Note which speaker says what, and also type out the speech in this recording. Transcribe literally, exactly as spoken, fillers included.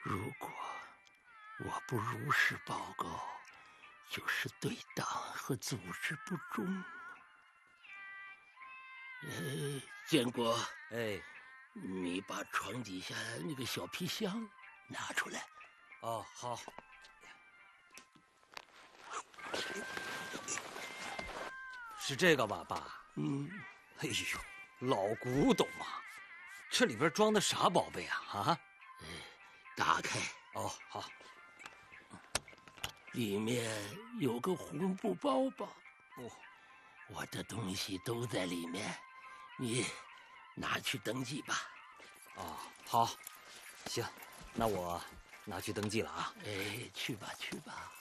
Speaker 1: 如果我不如实报告，就是对党和组织不忠。哎，建国，
Speaker 2: 哎，
Speaker 1: 你把床底下那个小皮箱拿出来。
Speaker 2: 哦，好。是这个吧，爸？
Speaker 1: 嗯。
Speaker 2: 哎呦，老古董啊！这里边装的啥宝贝啊？啊？
Speaker 1: 哎，打开。
Speaker 2: 哦，好。
Speaker 1: 里面有个红布包包。
Speaker 2: 哦，
Speaker 1: 我的东西都在里面，你拿去登记吧。
Speaker 2: 哦，好，行，那我拿去登记了啊。
Speaker 1: 哎，去吧，去吧。